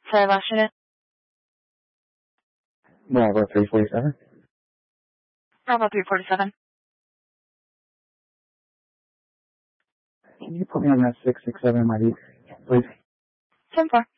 Sorry, last unit. Bravo 347. Bravo 347. Can you put me on that 667 in my beat, please? 10-4.